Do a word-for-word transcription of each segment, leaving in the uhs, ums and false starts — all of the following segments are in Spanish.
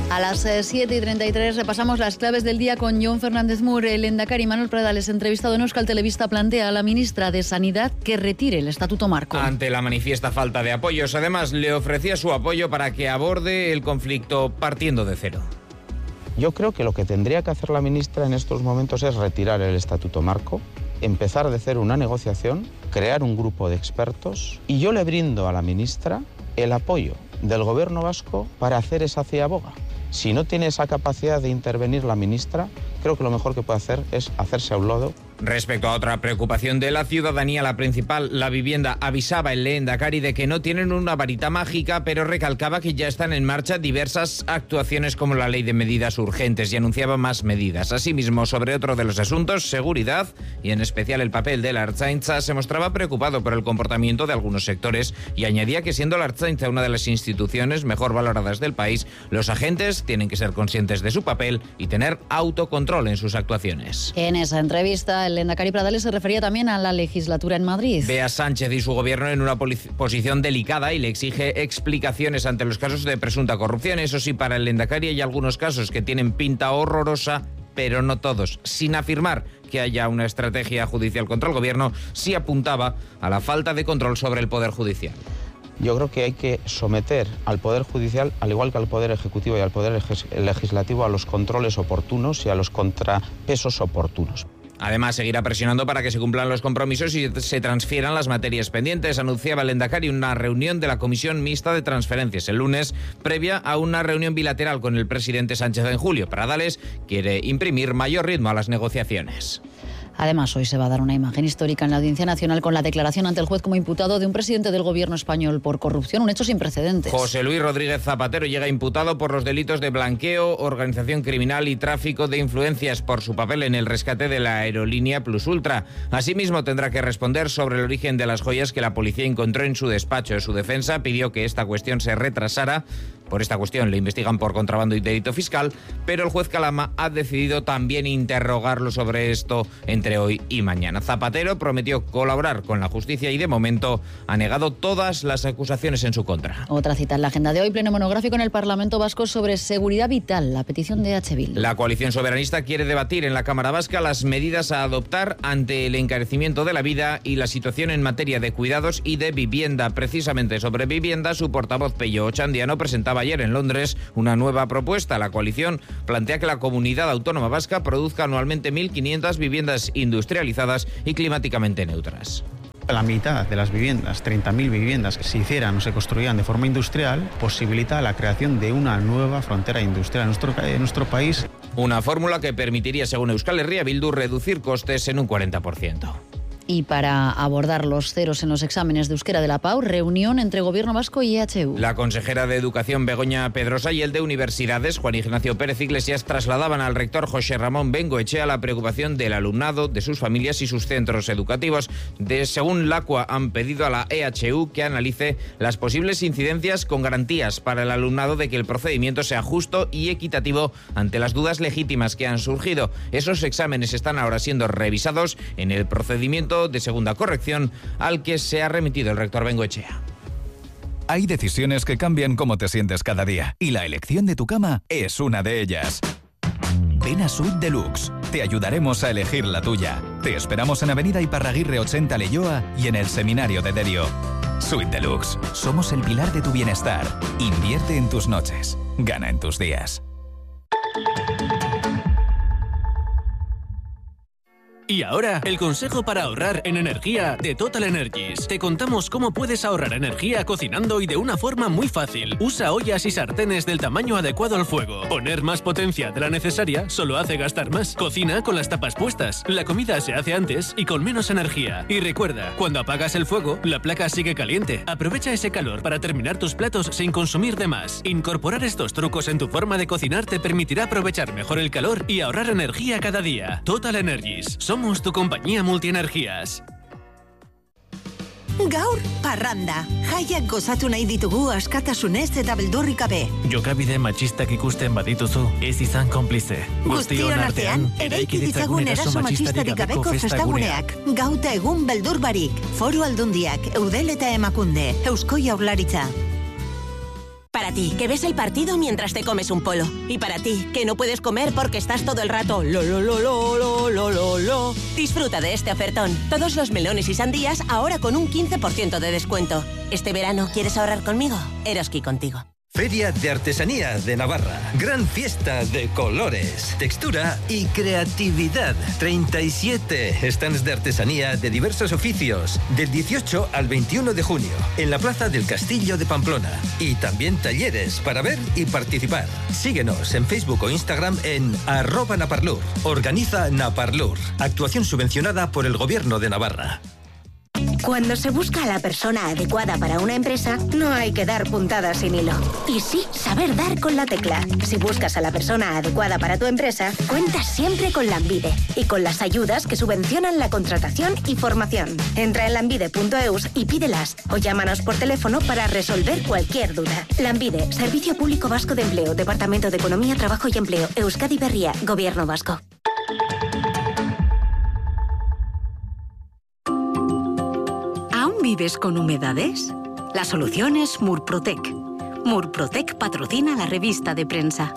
A las siete y treinta y tres repasamos las claves del día con Jon Fernández Mur. El lehendakari Manuel Pradales, entrevistado en Euskal Telebista, plantea a la ministra de Sanidad que retire el Estatuto Marco. Ante la manifiesta falta de apoyos, además le ofrecía su apoyo para que aborde el conflicto partiendo de cero. Yo creo que lo que tendría que hacer la ministra en estos momentos es retirar el Estatuto Marco, empezar de cero una negociación, crear un grupo de expertos, y yo le brindo a la ministra el apoyo del gobierno vasco para hacer esa ciaboga. Si no tiene esa capacidad de intervenir la ministra, creo que lo mejor que puede hacer es hacerse a un lado. Respecto a otra preocupación de la ciudadanía, la principal, la vivienda, avisaba el lehendakari de que no tienen una varita mágica, pero recalcaba que ya están en marcha diversas actuaciones como la ley de medidas urgentes y anunciaba más medidas. Asimismo, sobre otro de los asuntos, seguridad y en especial el papel de la Ertzaintza, se mostraba preocupado por el comportamiento de algunos sectores y añadía que siendo la Ertzaintza una de las instituciones mejor valoradas del país, los agentes tienen que ser conscientes de su papel y tener autocontrol en sus actuaciones. En esa entrevista, el lehendakari Pradales se refería también a la legislatura en Madrid. Ve a Sánchez y su gobierno en una posición delicada y le exige explicaciones ante los casos de presunta corrupción. Eso sí, para el lehendakari hay algunos casos que tienen pinta horrorosa, pero no todos. Sin afirmar que haya una estrategia judicial contra el gobierno, sí apuntaba a la falta de control sobre el Poder Judicial. Yo creo que hay que someter al Poder Judicial, al igual que al Poder Ejecutivo y al Poder Legislativo, a los controles oportunos y a los contrapesos oportunos. Además, seguirá presionando para que se cumplan los compromisos y se transfieran las materias pendientes. Anunciaba el lehendakari una reunión de la Comisión Mixta de Transferencias el lunes, previa a una reunión bilateral con el presidente Sánchez en julio. Pradales quiere imprimir mayor ritmo a las negociaciones. Además, hoy se va a dar una imagen histórica en la Audiencia Nacional con la declaración ante el juez como imputado de un presidente del gobierno español por corrupción, un hecho sin precedentes. José Luis Rodríguez Zapatero llega imputado por los delitos de blanqueo, organización criminal y tráfico de influencias por su papel en el rescate de la aerolínea Plus Ultra. Asimismo, tendrá que responder sobre el origen de las joyas que la policía encontró en su despacho. Su defensa pidió que esta cuestión se retrasara. Por esta cuestión le investigan por contrabando y delito fiscal, pero el juez Calama ha decidido también interrogarlo sobre esto entre hoy y mañana. Zapatero prometió colaborar con la justicia y de momento ha negado todas las acusaciones en su contra. Otra cita en la agenda de hoy, pleno monográfico en el Parlamento Vasco sobre seguridad vital, la petición de H. Bildu. La coalición soberanista quiere debatir en la Cámara Vasca las medidas a adoptar ante el encarecimiento de la vida y la situación en materia de cuidados y de vivienda. Precisamente sobre vivienda, su portavoz Pello Ochandiano presentaba ayer en Londres una nueva propuesta. La coalición plantea que la comunidad autónoma vasca produzca anualmente mil quinientas viviendas industrializadas y climáticamente neutras. La mitad de las viviendas, treinta mil viviendas que se hicieran o se construían de forma industrial, posibilita la creación de una nueva frontera industrial en nuestro, en nuestro país. Una fórmula que permitiría, según Euskal Herria Bildu, reducir costes en un cuarenta por ciento. Y para abordar los ceros en los exámenes de euskera de la P A U, reunión entre Gobierno Vasco y E H U. La consejera de Educación Begoña Pedrosa y el de Universidades, Juan Ignacio Pérez Iglesias, trasladaban al rector José Ramón Bengoechea la preocupación del alumnado, de sus familias y sus centros educativos. De, según LACUA, han pedido a la E H U que analice las posibles incidencias con garantías para el alumnado de que el procedimiento sea justo y equitativo ante las dudas legítimas que han surgido. Esos exámenes están ahora siendo revisados en el procedimiento de segunda corrección al que se ha remitido el rector Bengoechea. Hay decisiones que cambian cómo te sientes cada día y la elección de tu cama es una de ellas. Ven a Suite Deluxe. Te ayudaremos a elegir la tuya. Te esperamos en Avenida Iparraguirre ochenta Leioa y en el Seminario de Derio. Suite Deluxe. Somos el pilar de tu bienestar. Invierte en tus noches. Gana en tus días. Y ahora, el consejo para ahorrar en energía de Total Energies. Te contamos cómo puedes ahorrar energía cocinando y de una forma muy fácil. Usa ollas y sartenes del tamaño adecuado al fuego. Poner más potencia de la necesaria solo hace gastar más. Cocina con las tapas puestas. La comida se hace antes y con menos energía. Y recuerda, cuando apagas el fuego, la placa sigue caliente. Aprovecha ese calor para terminar tus platos sin consumir de más. Incorporar estos trucos en tu forma de cocinar te permitirá aprovechar mejor el calor y ahorrar energía cada día. Total Energies. Somos Somos tu compañía multienergías. Gaur, parranda. Jaiak gozatu nahi ditugu askatasunez eta beldurrik gabe. Jokabide matxistak ikusten badituzu, ez izan konplize. Guztion artean, eraiki ditzagun eraso matxistarik gabeko festaguneak. Gauta egun beldur barik. Foru Aldundiak, Eudel eta Emakunde, Eusko Jaurlaritza. Para Para ti, que ves el partido mientras te comes un polo. Y para ti, que no puedes comer porque estás todo el rato lo lo lo lo lo lo lo lo. Disfruta de este ofertón. Todos los melones y sandías ahora con un quince por ciento de descuento. Este verano, ¿quieres ahorrar conmigo? Eroski contigo. Feria de Artesanía de Navarra. Gran fiesta de colores, textura y creatividad. treinta y siete stands de artesanía de diversos oficios. Del dieciocho al veintiuno de junio. En la Plaza del Castillo de Pamplona. Y también talleres para ver y participar. Síguenos en Facebook o Instagram en arroba Naparlur. Organiza Naparlur. Actuación subvencionada por el Gobierno de Navarra. Cuando se busca a la persona adecuada para una empresa, no hay que dar puntadas sin hilo. Y sí, saber dar con la tecla. Si buscas a la persona adecuada para tu empresa, cuentas siempre con Lanbide y con las ayudas que subvencionan la contratación y formación. Entra en lanbide punto eus y pídelas o llámanos por teléfono para resolver cualquier duda. Lanbide, Servicio Público Vasco de Empleo, Departamento de Economía, Trabajo y Empleo, Euskadi Berria, Gobierno Vasco. ¿Vives con humedades? La solución es Murprotec. Murprotec patrocina la revista de prensa.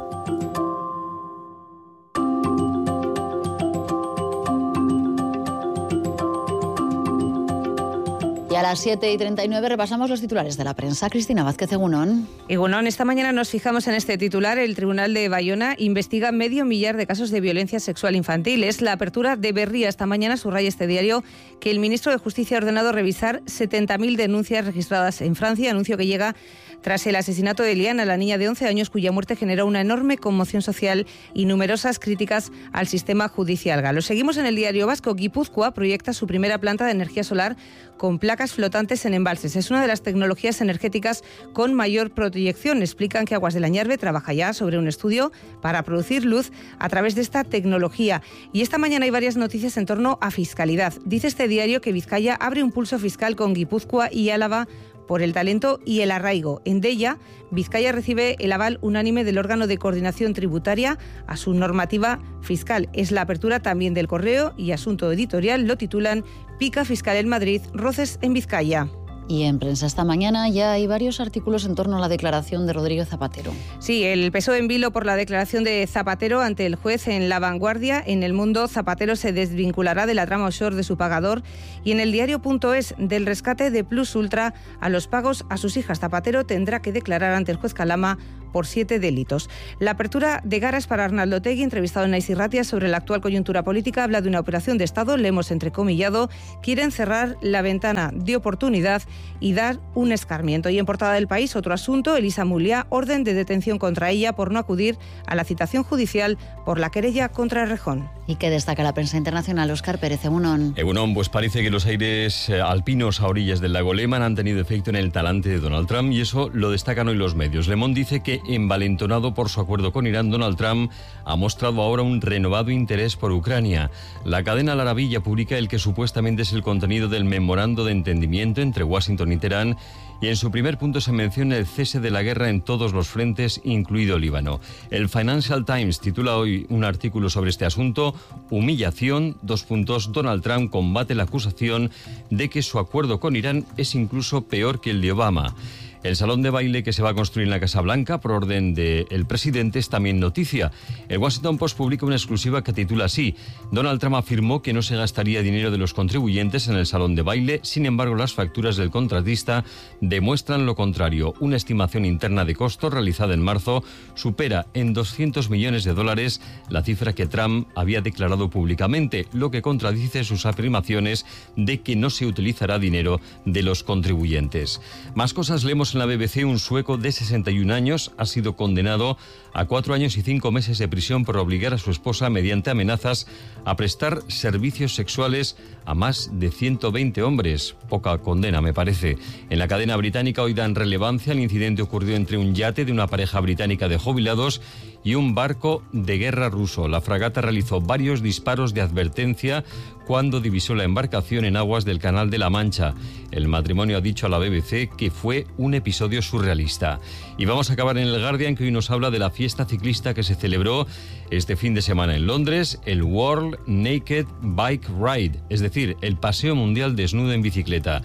Y a las siete y treinta y nueve repasamos los titulares de la prensa. Cristina Vázquez, Egunon. Egunon, esta mañana nos fijamos en este titular. El Tribunal de Bayona investiga medio millar de casos de violencia sexual infantil. Es la apertura de Berria. Esta mañana subraya este diario que el ministro de Justicia ha ordenado revisar setenta mil denuncias registradas en Francia, anuncio que llega tras el asesinato de Liana, la niña de once años cuya muerte generó una enorme conmoción social y numerosas críticas al sistema judicial galo. Seguimos en el diario vasco. Guipúzcoa proyecta su primera planta de energía solar con placas flotantes en embalses. Es una de las tecnologías energéticas con mayor proyección. Explican que Aguas del Añarbe trabaja ya sobre un estudio para producir luz a través de esta tecnología. Y esta mañana hay varias noticias en torno a fiscalidad. Dice este diario que Vizcaya abre un pulso fiscal con Guipúzcoa y Álava por el talento y el arraigo. En Deia, Vizcaya recibe el aval unánime del órgano de coordinación tributaria a su normativa fiscal. Es la apertura también del Correo y Asunto Editorial lo titulan Pica fiscal en Madrid, roces en Vizcaya. Y en prensa esta mañana ya hay varios artículos en torno a la declaración de Rodríguez Zapatero. Sí, el P S O E en vilo por la declaración de Zapatero ante el juez en La Vanguardia. En El Mundo, Zapatero se desvinculará de la trama offshore de su pagador. Y en el diario.es, del rescate de Plus Ultra a los pagos a sus hijas. Zapatero tendrá que declarar ante el juez Calama por siete delitos. La apertura de Garas para Arnaldo Otegi, entrevistado en Naiz Irratia sobre la actual coyuntura política, habla de una operación de Estado, le hemos entrecomillado, quieren cerrar la ventana de oportunidad y dar un escarmiento. Y en portada del País, otro asunto, Elisa Muliá, orden de detención contra ella por no acudir a la citación judicial por la querella contra Errejón. ¿Y qué destaca la prensa internacional? Óscar Pérez, Egunon. Egunon, pues parece que los aires alpinos a orillas del lago Lehmann han tenido efecto en el talante de Donald Trump y eso lo destacan hoy los medios. Le Monde dice que, envalentonado por su acuerdo con Irán, Donald Trump ha mostrado ahora un renovado interés por Ucrania. La cadena Al Arabiyya publica el que supuestamente es el contenido del memorando de entendimiento entre Washington y Teherán, y en su primer punto se menciona el cese de la guerra en todos los frentes, incluido Líbano. El Financial Times titula hoy un artículo sobre este asunto: Humillación, dos puntos, Donald Trump combate la acusación de que su acuerdo con Irán es incluso peor que el de Obama. El salón de baile que se va a construir en la Casa Blanca por orden del presidente es también noticia. El Washington Post publica una exclusiva que titula así: Donald Trump afirmó que no se gastaría dinero de los contribuyentes en el salón de baile, sin embargo las facturas del contratista demuestran lo contrario. Una estimación interna de costos realizada en marzo supera en doscientos millones de dólares la cifra que Trump había declarado públicamente, lo que contradice sus afirmaciones de que no se utilizará dinero de los contribuyentes. Más cosas leemos en la B B C. Un sueco de sesenta y un años ha sido condenado a cuatro años y cinco meses de prisión por obligar a su esposa, mediante amenazas, a prestar servicios sexuales a más de ciento veinte hombres. Poca condena, me parece. En la cadena británica hoy dan relevancia al incidente ocurrido entre un yate de una pareja británica de jubilados y un barco de guerra ruso. La fragata realizó varios disparos de advertencia cuando divisó la embarcación en aguas del Canal de la Mancha. El matrimonio ha dicho a la B B C que fue un episodio surrealista. Y vamos a acabar en el Guardian, que hoy nos habla de la fiesta ciclista que se celebró este fin de semana en Londres, el World Naked Bike Ride, es decir, el paseo mundial desnudo en bicicleta.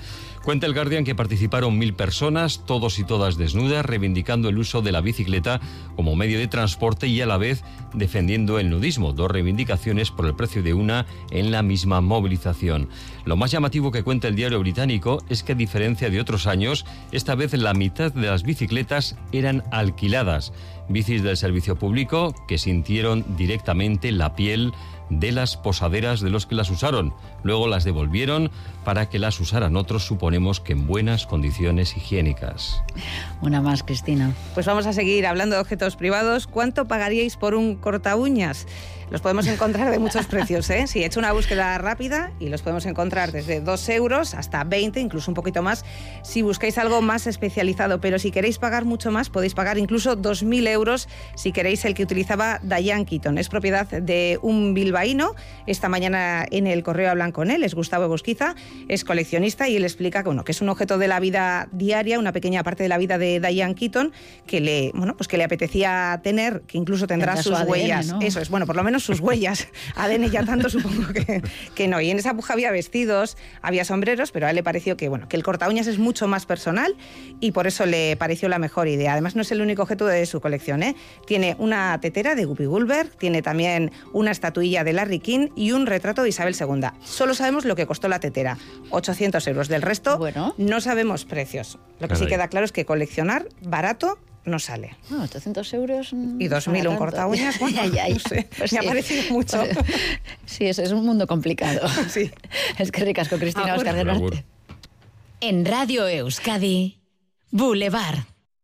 Cuenta el Guardian que participaron mil personas, todos y todas desnudas, reivindicando el uso de la bicicleta como medio de transporte y a la vez defendiendo el nudismo, dos reivindicaciones por el precio de una en la misma movilización. Lo más llamativo que cuenta el diario británico es que, a diferencia de otros años, esta vez la mitad de las bicicletas eran alquiladas. Bicis del servicio público que sintieron directamente la piel de las posaderas de los que las usaron. Luego las devolvieron para que las usaran otros, suponemos que en buenas condiciones higiénicas. Una más, Cristina. Pues vamos a seguir hablando de objetos privados. ¿Cuánto pagaríais por un corta uñas? Los podemos encontrar de muchos precios, ¿eh? Sí, he hecho una búsqueda rápida y los podemos encontrar desde dos euros hasta veinte, incluso un poquito más, si buscáis algo más especializado. Pero si queréis pagar mucho más, podéis pagar incluso dos mil euros si queréis el que utilizaba Diane Keaton. Es propiedad de un bilbaíno. Esta mañana en el correo hablan con él, es Gustavo Bosquiza, es coleccionista y él explica que, bueno, que es un objeto de la vida diaria, una pequeña parte de la vida de Diane Keaton que le, bueno, pues que le apetecía tener, que incluso tendrá Tendrá sus su A D N, huellas. ¿no? Eso es, bueno, por lo menos sus huellas. A D N ya tanto supongo que, que no. Y en esa puja había vestidos, había sombreros, pero a él le pareció que, bueno, que el corta uñas es mucho más personal y por eso le pareció la mejor idea. Además, no es el único objeto de su colección, ¿eh? Tiene una tetera de Guppy Goldberg, tiene también una estatuilla de Larry King y un retrato de Isabel segunda. Solo sabemos lo que costó la tetera, ochocientos euros. Del resto, bueno, no sabemos precios. Lo que sí queda claro es que coleccionar barato no sale. No, ochocientos euros... Y dos mil un corta uñas, bueno, ya, ya, ya. No sé, pues me sí. ha parecido mucho. Sí, es, es un mundo complicado. Sí. Es que ricasco, Cristina, Oscar Gerarte. En Radio Euskadi, Boulevard.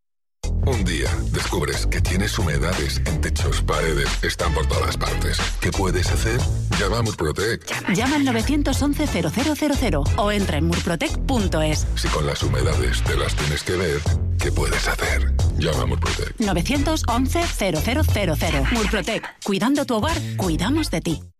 Un día descubres que tienes humedades en techos, paredes, están por todas partes. ¿Qué puedes hacer? Llama a Murprotec. Llama, Llama al nueve once cero cero cero cero o entra en murprotec punto es. Si con las humedades te las tienes que ver, ¿qué puedes hacer? Llama a Murprotec. nueve once cero cero cero cero. Murprotec. Cuidando tu hogar, cuidamos de ti.